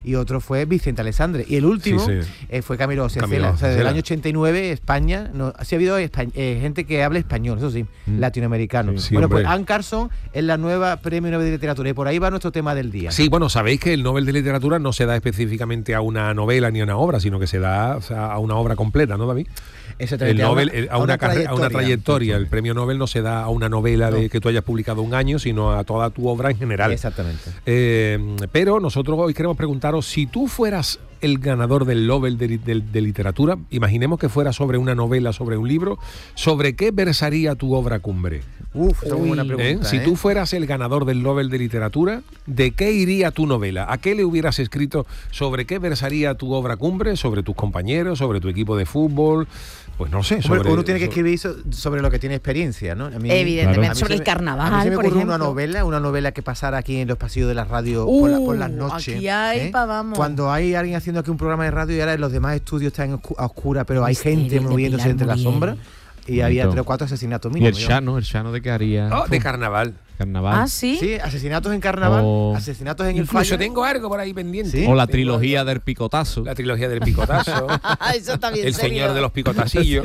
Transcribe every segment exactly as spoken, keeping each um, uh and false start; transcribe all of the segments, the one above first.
y otro fue Vicente Alessandre. Y el último sí, sí. Eh, fue Camilo Cecela. O sea, desde el año ochenta y nueve, España, no, sí ha habido espa- eh, gente que habla español, eso sí, mm. latinoamericano. Sí, bueno, hombre. Pues Anne Carson es la nueva Premio Nobel de Literatura y por ahí va nuestro tema del día. Sí, bueno, sabéis que el Nobel de Literatura no se da específicamente a una novela ni a una obra, sino que se da, o sea, a una obra completa, ¿no, David? El Nobel, a una, a una, trayectoria. A una trayectoria. El premio Nobel no se da a una novela no. de que tú hayas publicado un año, sino a toda tu obra en general. Exactamente. Eh, pero nosotros hoy queremos preguntaros, si tú fueras el ganador del Nobel de, de, de Literatura, imaginemos que fuera sobre una novela, sobre un libro, ¿sobre qué versaría tu obra cumbre? Uf, esa es una buena pregunta. ¿Eh? Si ¿eh? tú fueras el ganador del Nobel de Literatura, ¿de qué iría tu novela? ¿A qué le hubieras escrito? ¿Sobre qué versaría tu obra cumbre? ¿Sobre tus compañeros? ¿Sobre tu equipo de fútbol? Pues no sé. Sobre, uno tiene que escribir sobre lo que tiene experiencia, ¿no? A mí, Evidentemente, claro. sobre el carnaval. A mí se me por ocurrió ejemplo. una novela, una novela que pasara aquí en los pasillos de la radio uh, por, la, por las noches. Aquí hay, ¿eh? pa, vamos. Cuando hay alguien haciendo aquí un programa de radio y ahora los demás estudios están a oscuras, pero hay Misterio gente moviéndose de entre las sombras. Y bonito. Había tres o cuatro asesinatos mínimos. ¿Y el Chano? ¿El Chano de qué haría? Oh, de carnaval. Carnaval. Ah, ¿sí? Sí, asesinatos en carnaval, o... asesinatos en Incluso el fallo. tengo algo por ahí pendiente. ¿Sí? O la trilogía del picotazo. La trilogía del picotazo. Eso está bien El serio. señor de los picotacillos.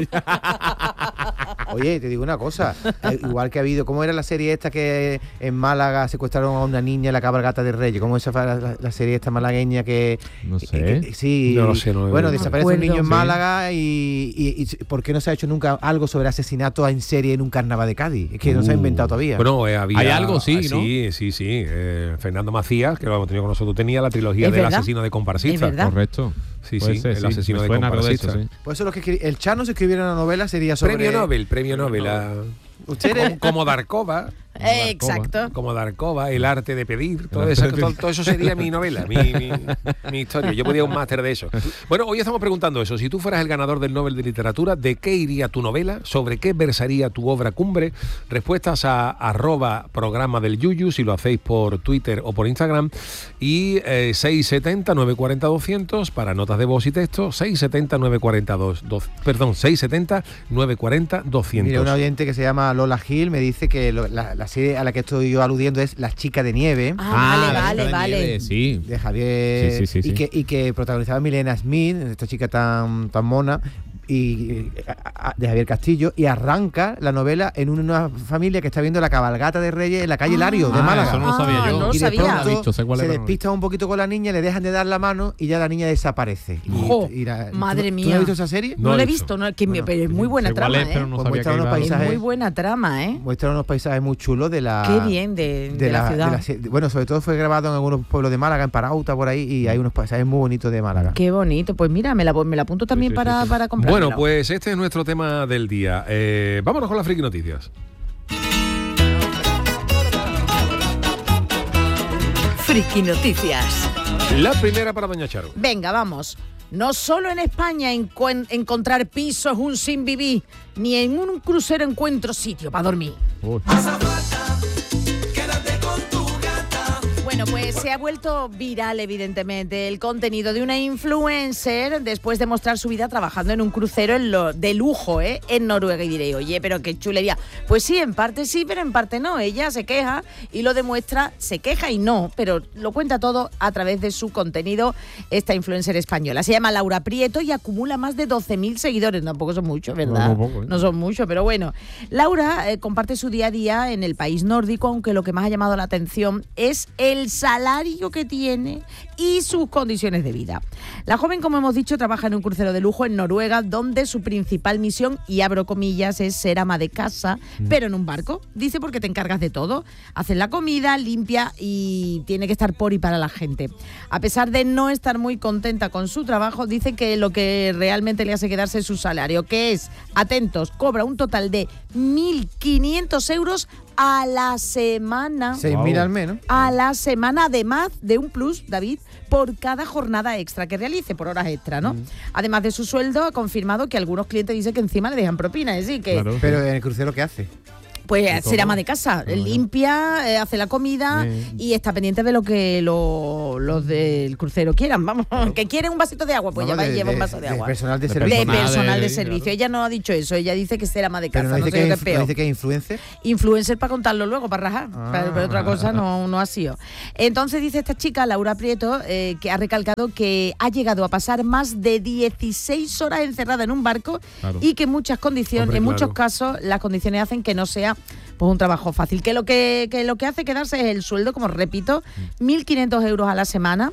Oye, te digo una cosa, eh, igual que ha habido, ¿cómo era la serie esta que en Málaga secuestraron a una niña en la cabalgata de Reyes? ¿Cómo esa fue la, la serie esta malagueña que... No sé. Que, que, sí, no lo sé. No bueno, no desaparece un niño en sí. Málaga y, y, y ¿por qué no se ha hecho nunca algo sobre asesinatos en serie en un carnaval de Cádiz? Es que uh. no se ha inventado todavía. Bueno, eh, había... Hay algo, sí, ah, ¿no? Sí, sí, sí. Eh, Fernando Macías, que lo hemos tenido con nosotros, tenía la trilogía ¿Es del verdad? asesino de Comparsista. ¿Es verdad? Correcto. Sí, Puede sí, ser, el sí. asesino Me de suena algo Comparsista. de eso, sí. Por eso lo que escri- el Chano, si escribiera una novela, sería sobre... Premio Nobel, premio Nobel. A... ¿Ustedes? Como, como Darkova. Eh, exacto. Como Darkova, el arte de pedir, todo eso, todo, todo eso sería mi novela, mi, mi, mi historia. Yo podía un máster de eso. Bueno, hoy estamos preguntando eso. Si tú fueras el ganador del Nobel de Literatura, ¿de qué iría tu novela? ¿Sobre qué versaría tu obra cumbre? Respuestas a arroba programa del Yuyu, si lo hacéis por Twitter o por Instagram. Y eh, seis siete cero, nueve cuatro cero, doscientos para notas de voz y texto. seis siete cero, nueve cuatro cero, dos, perdón, seis siete cero, nueve cuatro cero, doscientos. Mira, un oyente que se llama Lola Gil me dice que lo, la, la serie a la que estoy yo aludiendo es Las chicas de nieve. Ah, Ah, la vale, chica de vale, nieve, vale. sí. De Javier. Sí, sí, sí, y, sí. Que, y que protagonizaba Milena Smith, esta chica tan, tan mona. Y a, a, de Javier Castillo, y arranca la novela en una familia que está viendo la cabalgata de Reyes en la calle Lario de Ah, Málaga. eso no lo sabía Ah, yo. no lo y de sabía. pronto Visto, sé cuál se era, despista un poquito con la niña, le dejan de dar la mano y ya la niña desaparece. Y, ¡Jo! y la, Madre ¿tú, mía. ¿Tú no has visto esa serie? No, No la he he visto, visto. no, que Bueno, pero es muy buena sé cuál trama, es, pero ¿eh? no Pues sabía muestra que unos iba- paisajes. Es muy buena trama, ¿eh? Muestra unos paisajes muy chulos de la... Qué bien, de, de, de la, la, ciudad. de la se- bueno, sobre todo fue grabado en algunos pueblos de Málaga, en Parauta, por ahí, y hay unos paisajes muy bonitos de Málaga. Qué bonito. Pues mira, me la, me la apunto también sí, para, sí, sí. para comprármelo. Bueno, pues este es nuestro tema del día. Eh, vámonos con las friki noticias. Friki Noticias. La primera para Doña Charo. Venga, vamos. No solo en España encu- encontrar piso es un sin vivir, ni en un crucero encuentro sitio para dormir. Uy. Bueno, pues se ha vuelto viral, evidentemente, el contenido de una influencer después de mostrar su vida trabajando en un crucero en lo, de lujo, ¿eh? En Noruega. Y diréis, oye, pero qué chulería. Pues sí, en parte sí, pero en parte no. Ella se queja y lo demuestra, se queja y no, pero lo cuenta todo a través de su contenido, esta influencer española. Se llama Laura Prieto y acumula más de doce mil seguidores. Tampoco son muchos, ¿verdad? No, no, poco, ¿eh? No son muchos, pero bueno. Laura eh, comparte su día a día en el país nórdico, aunque lo que más ha llamado la atención es el salario que tiene y sus condiciones de vida. La joven, como hemos dicho, trabaja en un crucero de lujo en Noruega, donde su principal misión, y abro comillas, es ser ama de casa, mm. pero en un barco. Dice, porque te encargas de todo. Haces la comida, limpia y tiene que estar por y para la gente. A pesar de no estar muy contenta con su trabajo, dice que lo que realmente le hace quedarse es su salario, que es, atentos, cobra un total de mil quinientos euros a la semana. seis mil wow. al menos. A la semana, además de un plus, David, por cada jornada extra que realice, por horas extra, ¿no? Mm. Además de su sueldo, ha confirmado que algunos clientes dicen que encima le dejan propina, es decir, que... Claro. Pero en el crucero, ¿qué hace? Pues ser ama de casa, no, limpia, eh, hace la comida eh. y está pendiente de lo que lo, los del crucero quieran. Vamos, que quieren un vasito de agua, pues ya va y lleva un vaso de, de agua. De personal de, de servicio. De personal de, de servicio. claro. Ella no ha dicho eso, ella dice que ser ama de casa. Pero no, no dice sé que, qué es peor. ¿No dice que es influencer? Influencer para contarlo luego, para rajar. Ah. Pero, pero otra cosa no, no ha sido. Entonces dice esta chica, Laura Prieto, eh, que ha recalcado que ha llegado a pasar más de dieciséis horas encerrada en un barco claro. y que en muchas condiciones, Hombre, en claro. muchos casos, las condiciones hacen que no sea pues un trabajo fácil. Que lo que, que lo que hace quedarse es el sueldo, como repito, mil quinientos euros a la semana.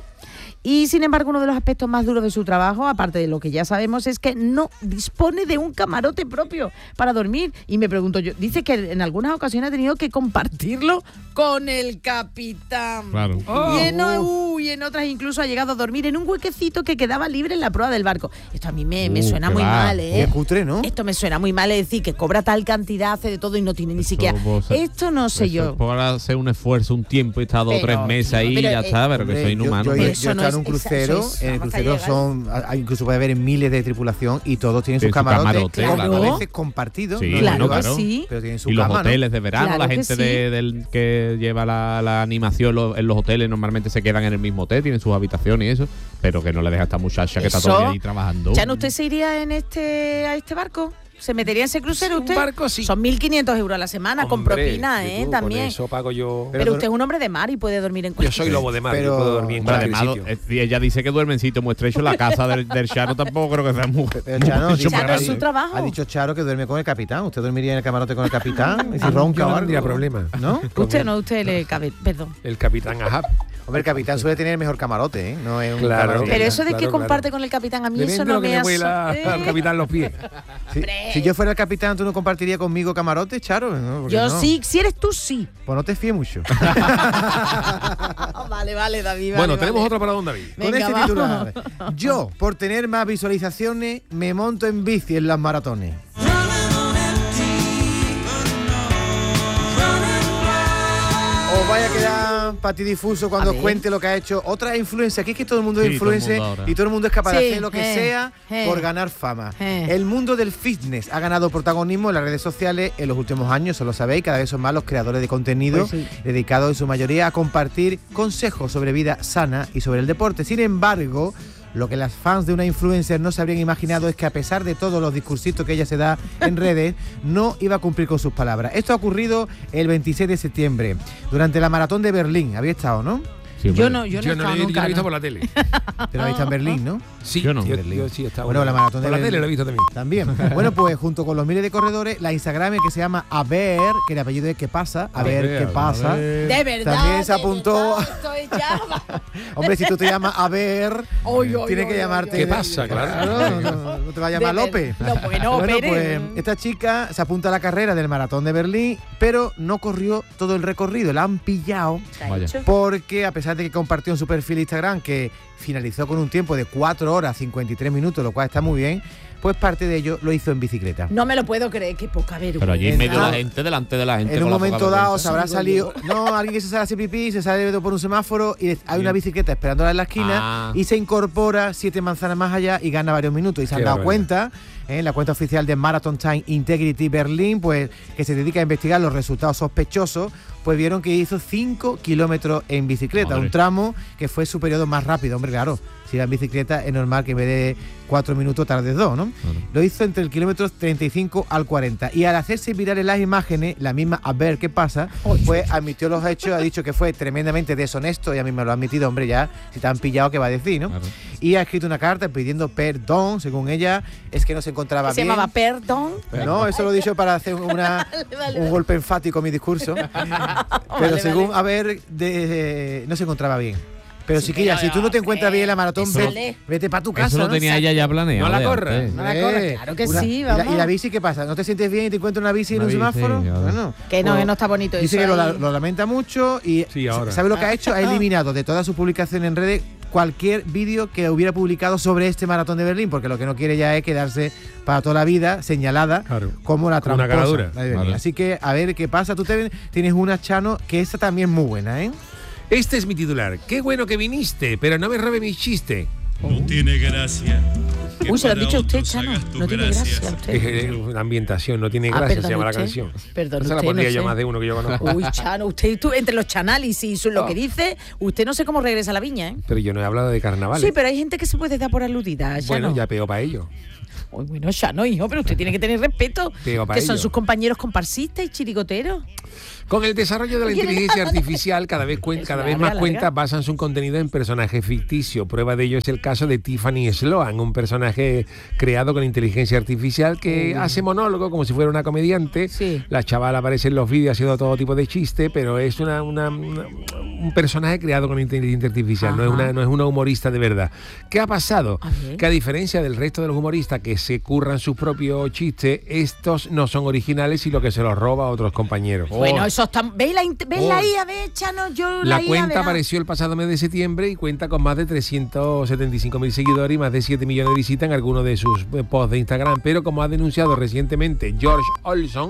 Y sin embargo, uno de los aspectos más duros de su trabajo, aparte de lo que ya sabemos, es que no dispone de un camarote propio para dormir. Y me pregunto yo, dice que en algunas ocasiones ha tenido que compartirlo con el capitán. Claro. Oh, y, en, uh, y en otras incluso ha llegado a dormir en un huequecito que quedaba libre en la proa del barco. Esto a mí me, me uh, suena muy va. mal, ¿eh? Qué cutre, ¿no? Esto me suena muy mal, es decir, que cobra tal cantidad, hace de todo y no tiene ni eso siquiera... Ser, Esto no sé yo. Para hacer un esfuerzo, un tiempo y estar dos o tres meses ahí y ya eh, está, pero que soy inhumano. Yo, yo, yo, yo no he estado en un crucero, es, en el crucero son, incluso puede haber miles de tripulación y todos tienen sus camarotes, camarote, claro. claro. a veces compartidos. Sí, no claro, claro. Sí. Pero tienen su y cama, los hoteles ¿no? de verano, claro la gente sí. de, del, que lleva la, la animación los, en los hoteles normalmente se quedan en el mismo hotel, tienen sus habitaciones y eso, pero que no le deja a esta muchacha que eso, está todo el día ahí trabajando. ¿Ya no usted se iría en este a este barco? ¿Se metería en ese crucero usted? Un barco, sí. Son mil quinientos euros a la semana, Hombre, con propina, ¿eh? Tú, También. Con eso pago yo. Pero, pero usted es un hombre de mar y puede dormir en cualquier Yo soy lobo de mar, pero, yo puedo dormir en cualquier además, sitio. Es, ella dice que duerme en sitio muy estrecho. La casa del, del Chano tampoco creo que sea muy. Pero Chano, dice, Chano es su trabajo. Ha dicho Charo que duerme con el capitán. ¿Usted dormiría en el camarote con el capitán? Y si ronca yo o no algo. tendría problema. ¿No? Usted no, usted le cabe, perdón. El capitán Ahab. Hombre, el capitán suele tener el mejor camarote, ¿eh? No es un claro. camarote. Pero eso de claro, que comparte claro. con el capitán, a mí Depende eso no lo que me me hace. huela al capitán los pies. Si, si yo fuera el capitán, ¿tú no compartirías conmigo camarote, Charo? ¿No? Yo no. sí, si eres tú, sí. Pues no te fíes mucho. Vale, vale, David. Vale, bueno, vale. tenemos otro para don David. Con Venga, este vamos. titular. Yo, por tener más visualizaciones, me monto en bici en las maratones. Os vaya a quedar patidifuso cuando os cuente lo que ha hecho otra influencia. Aquí es que todo el mundo es Sí, influencer todo el mundo y todo el mundo es capaz Sí, de hacer lo que eh, sea eh, por ganar fama. eh. El mundo del fitness ha ganado protagonismo en las redes sociales en los últimos años, eso lo sabéis, cada vez son más los creadores de contenido Pues sí. dedicados en su mayoría a compartir consejos sobre vida sana y sobre el deporte. Sin embargo, lo que las fans de una influencer no se habrían imaginado es que a pesar de todos los discursitos que ella se da en redes, no iba a cumplir con sus palabras. Esto ha ocurrido el veintiséis de septiembre, durante la maratón de Berlín. Había estado, ¿no? Sí, Yo no, yo no, Yo he no estado lo he nunca, yo lo he visto ¿no? por la tele. Te lo has visto en Berlín, ¿no? Sí, Yo no. Yo, Berlín. yo sí he estado. Bueno, la maratón de por la Berlín. tele lo he visto también. También. Bueno, pues junto con los miles de corredores, la Instagramer que se llama A ver, que el apellido es ¿qué pasa? A, A ver, ver, qué a pasa. ver. De verdad. También se de apuntó- verdad, esto es ya- Hombre, si tú te llamas A ver, Oy, oy, tiene oy, que oy, llamarte. ¿Qué de- pasa? Claro. No, no, no te va a llamar De ver- López. No, bueno, Bueno, Pérez. pues esta chica se apunta a la carrera del maratón de Berlín, pero no corrió todo el recorrido. La han pillado ¿Qué ha Vaya. hecho? porque, a pesar de que compartió en su perfil Instagram que finalizó con un tiempo de cuatro horas cincuenta y tres minutos, lo cual está muy bien, pues parte de ello lo hizo en bicicleta. No me lo puedo creer, qué poca vergüenza. Pero allí en medio de la Ah. gente, delante de la gente. En un con la momento poca dado vergüenza. se habrá Digo salido, no, alguien que se sale a hacer pipí, se sale por un semáforo y hay una Bien. bicicleta esperándola en la esquina Ah. y se incorpora siete manzanas más allá y gana varios minutos. Y se han Qué dado barbaridad. cuenta, en ¿eh? la cuenta oficial de Marathon Time Integrity Berlín, pues que se dedica a investigar los resultados sospechosos, pues vieron que hizo cinco kilómetros en bicicleta, Madre. un tramo que fue su periodo más rápido. Hombre, claro, si era en bicicleta es normal que en vez de cuatro minutos tardes dos, ¿no? Claro. Lo hizo entre el kilómetro treinta y cinco al cuarenta. Y al hacerse viral en las imágenes, la misma A ver qué pasa, pues admitió los hechos, ha dicho que fue tremendamente deshonesto, y a mí me lo ha admitido, hombre, ya, si te han pillado, ¿qué va a decir, no? Claro. Y ha escrito una carta pidiendo perdón, según ella, es que no se encontraba Se bien. llamaba Perdón. No, eso lo he dicho para hacer una, Vale, vale, un vale. golpe enfático a mi discurso. Pero Vale, según, vale. a ver, de, no se encontraba bien. Pero Sí, chiquilla, pero, si tú no te encuentras hombre, bien en la maratón, eso- ve- vete para tu casa. Eso lo ¿no? tenía ella ya planeado. No la de corras. antes. No la corras, Eh, claro que una- sí, ¿y la, vamos. ¿Y la bici qué pasa? ¿No te sientes bien y te encuentras una bici Una en un bici, semáforo? claro. Bueno, Que no, pues, que no está bonito dice eso que lo, ahí. lo lamenta mucho y Sí, ahora. ¿sabe lo que ha hecho? Ha eliminado de todas sus publicaciones en redes cualquier vídeo que hubiera publicado sobre este maratón de Berlín, porque lo que no quiere ya es quedarse para toda la vida señalada Claro. como la Con una tramposa. caradura. la de Berlín. Vale. Así que a ver qué pasa. Tú te, tienes una, Chano, que esta también es muy buena, ¿eh? Este es mi titular. Qué bueno que viniste, pero no me robe mi chiste. No tiene gracia Uy, se lo ha dicho usted, Chano. No tiene gracia usted. Es una ambientación, no tiene gracia, ah, se llama usted. La canción. Perdón, Esa usted, la pondría no yo sé. más de uno que yo conozco. Uy, Chano, usted tú, entre los chanálisis y lo que dice, usted no sé cómo regresa a la viña, ¿eh? Pero yo no he hablado de carnaval. Sí, pero hay gente que se puede dar por aludida, Chano. Bueno, ya pego para ello. Uy, bueno, Chano, hijo, pero usted tiene que tener respeto. Pego para que ello. Son sus compañeros comparsistas y chirigoteros. Con el desarrollo de la inteligencia artificial, cada vez, cuen- cada vez más cuentas basan su contenido en personajes ficticios. Prueba de ello es el caso de Tiffany Sloan, un personaje creado con inteligencia artificial que hace monólogo como si fuera una comediante. Sí. La chavala aparece en los vídeos haciendo todo tipo de chiste, pero es una, una, una- un personaje creado con inteligencia artificial, no es, una, no es una humorista de verdad. ¿Qué ha pasado? A ver. Que a diferencia del resto de los humoristas que se curran sus propios chistes, estos no son originales y lo que se los roba a otros compañeros. Bueno, eso está... ¿Veis la, int- ¿veis Oh. la I A, ve, Chano? Yo La la, I A, cuenta verá. apareció el pasado mes de septiembre y cuenta con más de trescientos setenta y cinco mil seguidores y más de siete millones de visitas en algunos de sus eh, posts de Instagram. Pero como ha denunciado recientemente George Olson,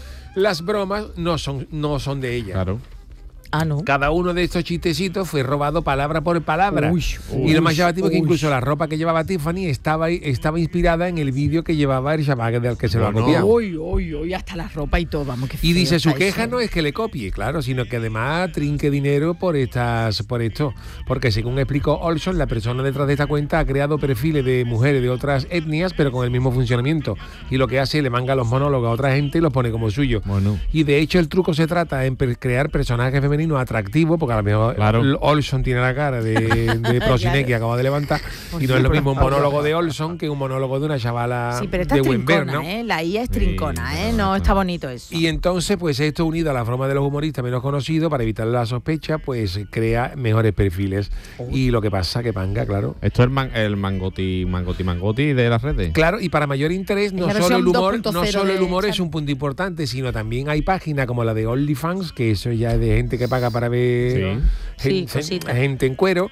las bromas no son, no son de ella. Claro. Ah, no. Cada uno de estos chistecitos fue robado palabra por palabra. Uy, y lo más llamativo es que uy. incluso la ropa que llevaba Tiffany estaba, estaba inspirada en el vídeo que llevaba el chaval del que se lo ha Bueno. copiado. Uy, uy, uy, hasta la ropa y todo, vamos, qué Y feo dice, su está queja eso. no es que le copie, claro, sino que además trinque dinero por estas, por esto. Porque según explicó Olson, la persona detrás de esta cuenta ha creado perfiles de mujeres de otras etnias, pero con el mismo funcionamiento. Y lo que hace es le manga los monólogos a otra gente y los pone como suyo. Bueno. Y de hecho el truco se trata en per- crear personajes femeninos atractivos, porque a lo mejor Claro. Olson tiene la cara de, de Prosinek que acaba de levantar, y no es lo mismo un monólogo de Olson que un monólogo de una chavala Sí, pero esta de es buen ver, trincona, ¿no? ¿eh? La I A es Sí, trincona, ¿eh? No claro. está bonito eso. Y entonces, pues esto unido a la forma de los humoristas menos conocidos, para evitar la sospecha, pues crea mejores perfiles. Y lo que pasa, que panga, claro. Esto es el, man- el mangoti, mangoti, mangoti de las redes. Claro, y para mayor interés, no la solo el versión humor, dos punto no cero solo el de humor es Chan. un punto importante, sino también hay páginas como la de OnlyFans, que eso ya es de gente que paga para ver Sí, gen- cosita. gente en cuero,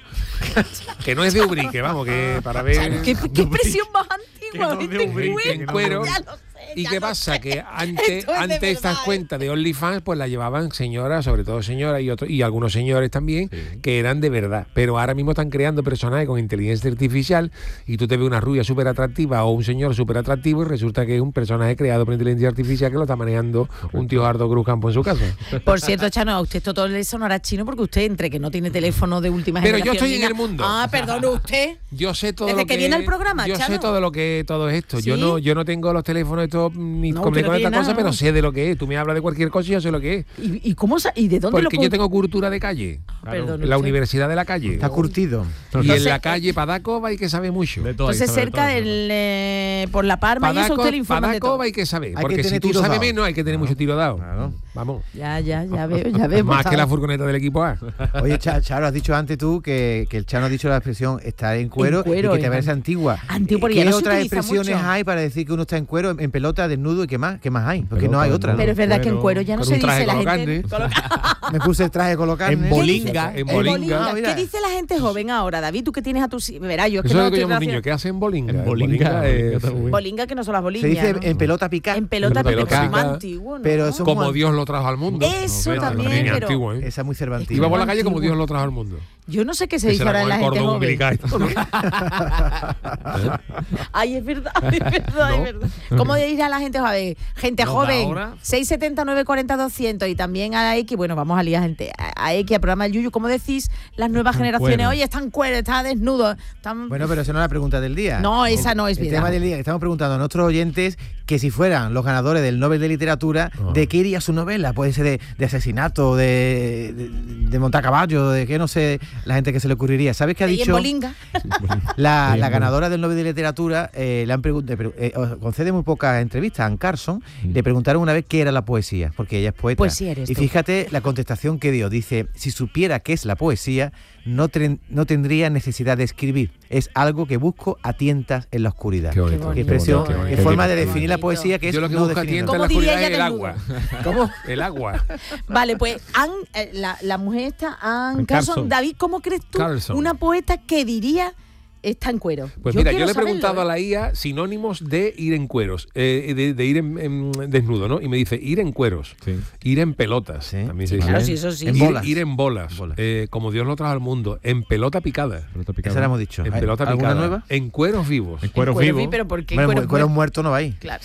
que no es de Ubrique, vamos, que para ver ¿Qué, qué expresión más antigua? Que no de ¿viste? Ubrique, Bueno, en cuero. ya lo sé, ¿Y ya qué lo pasa? sé. Que antes, Esto es de antes estas verdad, ¿eh? cuentas de OnlyFans pues las llevaban señoras, sobre todo señoras y otros, y algunos señores también, que eran de verdad. Pero ahora mismo están creando personajes con inteligencia artificial y tú te ves una rubia súper atractiva o un señor súper atractivo y resulta que es un personaje creado por inteligencia artificial que lo está manejando un tío Hardo Cruz Campo en su casa. Por cierto, Chano, a usted esto todo le sonará chino porque usted entre que no tiene teléfono de última Pero yo generación. estoy ni en el nada- mundo. Ah, perdón, usted. Yo sé todo Desde lo que que viene al programa, yo sé Chano. todo lo que todo esto. Yo ¿Sí? no yo no tengo los teléfonos estos ni No, comunico usted no con tiene estas cosas, nada, pero ¿no? sé de lo que es. Tú me hablas de cualquier cosa y yo sé lo que es. ¿Y, y cómo sa- y de dónde Porque lo yo pu- tengo cultura de calle. Perdón, En la usted. Universidad de la Calle. Está curtido. Y Entonces, en la calle Padaco hay que saber mucho. De todo, hay que Entonces saber cerca de todo. del eh, por la Parma y eso Padaco, usted le informa de Padaco todo. hay que saber. Hay que Porque si tener tú tiro sabes dado. menos, hay que tener mucho tiro dado. Claro. Vamos. Ya, ya, ya veo, ya veo. Más que la furgoneta del equipo A. Oye, Cha- Charo, has dicho antes tú que, que el Chano ha dicho la expresión estar en cuero, En cuero, y que te es parece an- antigua. Antiguo, porque ¿Qué ya no se otras utiliza expresiones mucho. hay para decir que uno está en cuero, en, en pelota, desnudo y qué más? ¿Qué más hay? Porque no hay Pelota, otra. ¿no? Pero es verdad que en Cuero, cuero ya no con se un traje dice la con gente. Me puse el traje con los carnes. En ¿Qué bolinga, dice? en En bolinga. bolinga. Ah, mira. ¿Qué dice la gente joven ahora, David? Tú que tienes a tus... Verá, yo es que Eso no es lo que estoy llamamos relacionada- niños. ¿Qué hacen bolinga? En bolinga, Bolinga bolinga es- está muy bien. Bolinga que no son las Se bolingas. dice ¿no? en pelota picar. En pelota, Pelota pero es más pica. antiguo, ¿no? Pero eso- Como Como- Dios lo trajo al mundo. Eso No, también, Niño pero... antiguo, ¿eh? Esa es muy cervantina. Iba por la calle como antiguo. Dios lo trajo al mundo. Yo no sé qué se Que dice será ahora en con la el gente cordón joven. umbilical. Ay, es verdad, es verdad, ¿No? es verdad. ¿Cómo dirá la gente joven? Gente No, joven, ahora. seis setenta, nueve cuarenta, doscientos y también a la X, bueno, vamos a liar gente, a, a X, al programa del Yuyu, ¿cómo decís las nuevas Están generaciones? cuero. Oye, están cuero, están desnudos. Están... Bueno, pero esa no es la pregunta del día. No, esa no es El verdad. tema del día, estamos preguntando a nuestros oyentes que si fueran los ganadores del Nobel de Literatura, ¿de qué iría su novela? Puede ser de, de asesinato, de, de, de montar caballo, de qué no sé, la gente que se le ocurriría. ¿Sabes qué ha Y en dicho bolinga. la, Sí, la en ganadora del Nobel de Literatura? Eh, le han preguntado, eh, concede muy pocas entrevistas a Anne Carson, le preguntaron una vez qué era la poesía, porque ella es poeta. Poesía eres y tú. fíjate la contestación que dio. Dice, si supiera qué es la poesía, no, tren- no tendría necesidad de escribir. Es algo que busco a tientas en la oscuridad. Qué bonito. bonito. Qué expresión, Qué bonito. qué forma de Qué definir la bonito. poesía que es Yo lo que no busco a definirla. tienta en la ¿Cómo diría oscuridad es ella el desnudo? agua. ¿Cómo? El agua. Vale, pues Anne, eh, la, la mujer esta, Anne Anne Carson. Carson. David, ¿cómo crees tú Carlson. una poeta que diría está en cuero. Pues yo mira, yo le he saberlo, preguntado ¿eh? a la I A sinónimos de ir en cueros, eh, de, de ir en, en desnudo, ¿no? Y me dice ir en cueros, sí. ir en pelotas, sí. también se sí, dice. claro, sí, eso sí. En ir, bolas. ir en bolas, bolas. Eh, como Dios lo trajo al mundo, en pelota picada. Pelota picada. Esa la hemos dicho. En pelota ¿Alguna picada. nueva? En cueros vivos. En cueros Cuero vivos. vi, pero ¿por qué Bueno, cuero, cuero muerto? muerto no va ahí. Claro.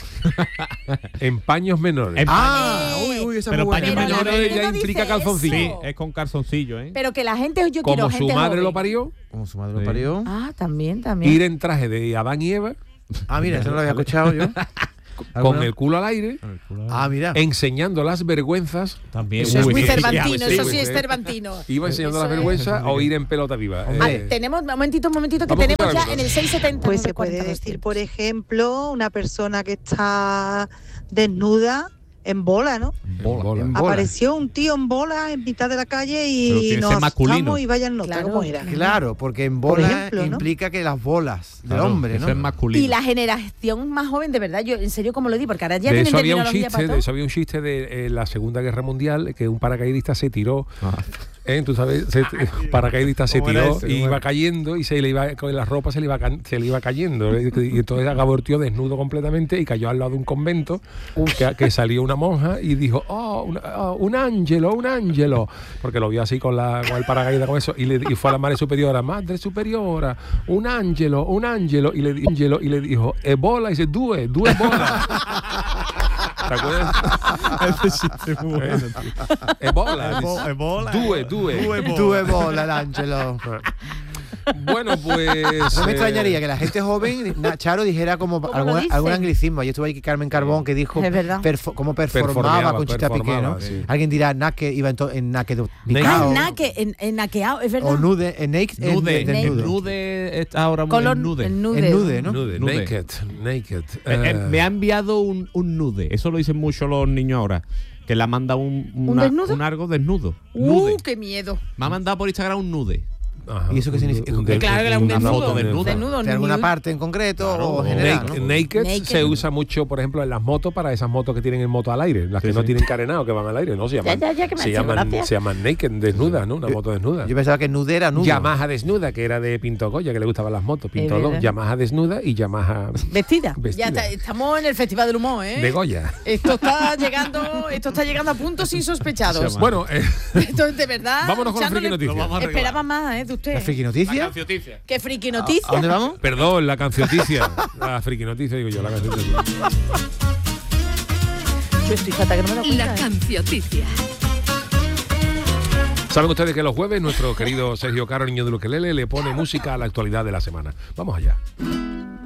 En paños menores. En Ah, Eh, uy, uy, esa pero es muy buena. paños Pero la menores gente ya no implica dice calzoncillo. Sí, eso. es con calzoncillo, ¿eh? Pero que la gente, yo quiero Como gente su madre joven. lo parió, Como su madre lo Sí. parió. Ah, también, también. ir en traje de Adán y Eva, Ah, mira, eso no lo había escuchado yo. con el culo al aire, Ah, mira. enseñando las vergüenzas. También. Eso es Uy, muy sí, cervantino, sí, eso sí, sí es sí. cervantino. Iba enseñando Eso las es. vergüenzas o ir en pelota viva. Hombre. Ah, Eh, tenemos, un momentito, un momentito, que Vamos a tenemos escuchar ya algo. en el seiscientos setenta. Pues se puede decir, por ejemplo, una persona que está desnuda en bola, ¿no? bola. bola. En bola. Apareció un tío en bola en mitad de la calle Pero y tiene que nos ser masculino. asustamos y vaya nota, Claro. ¿cómo era? Claro, porque en Por bola ejemplo, ¿no? implica que las bolas del Claro, hombre, eso ¿no? es masculino. Y la generación más joven, de verdad, yo en serio como lo di, porque ahora ya De tienen eso había un terminología chiste, para de todo. eso había un chiste de eh, la Segunda Guerra Mundial, que un paracaidista se tiró. Ah. ¿eh? Tú sabes, se, paracaidista se ¿Cómo era tiró ese? y ¿Cómo iba era? cayendo y se le iba con la ropa se le iba ca- se le iba cayendo. Y entonces acabó el tío desnudo completamente y cayó al lado de un convento que, que salió una monja y dijo, oh, un, oh, un ángelo, un ángelo, porque lo vio así con la con el paracaídas con eso y, le, y fue a la madre superiora, madre superiora, un ángelo, un ángelo y le, di- ángelo, y le dijo, ebola, y dice, due, due bola. ¿Te acuerdas? Ese chiste es muy bueno, tío. Ebola. Ebo- ebola. Due, due. Due bola. Due bola, el Ángelo. Bueno, pues... No me eh, extrañaría que la gente joven, na- Charo, dijera como ¿Cómo algún, lo dicen? algún anglicismo. Yo estuve aquí Carmen Carbón que dijo Es verdad. perfo- cómo performaba Performeaba, Conchita Piqué, performaba, ¿no? sí. Alguien dirá naked, iba en, to- en naked Ah, picado. naque, en, en naqueado, es verdad. O nude, en naked, en- Nude. en desnudo. El nude está ahora muy Color, en nude. el nude. En nude, ¿no? Nude, Nude. naked, naked. Eh, eh, Eh, me ha enviado un, un nude. Eso lo dicen mucho los niños ahora. Que le ha mandado un, una- desnudo? un algo desnudo. Uh, Nude. qué miedo. Me ha mandado por Instagram un nude. ajá, ¿Y eso qué un- significa? un- Que claro que era un una desnudo. foto desnudo. Desnudo, ¿De alguna nude. parte en concreto Claro, o o general? Naked, ¿no? naked Naked. se usa mucho, por ejemplo, en las motos, para esas motos que tienen el moto al aire, las Sí, que no sí. tienen carenado, que van al aire, ¿no? Se llaman, Ya, ya, ya, que me se ha hecho llaman, gracia. se llaman naked, desnuda, ¿no? Una moto desnuda. Yo pensaba que nude era nudo. Yamaha desnuda, que era de Pinto Goya, que le gustaban las motos. Pinto Es dos, verdad. Yamaha desnuda y Yamaha Vestida. Vestida. Ya está, estamos en el Festival del Humor, ¿eh? de Goya. Esto está llegando, esto está llegando a puntos insospechados. Se Bueno, eh, Esto es de verdad. vámonos con la ya no friki le- noticias. vamos a arreglar. Esperaba más, ¿eh? De usted. ¿La friki noticia? ¿Qué friki noticia? ¿A dónde vamos? Perdón, la cancioticia. La friki noticia, digo yo, la cancioticia. Yo estoy fatal que no me lo La cuenta, ¿eh? cancioticia. Saben ustedes que los jueves nuestro querido Sergio Caro, niño de Ukelele, le pone música a la actualidad de la semana. Vamos allá.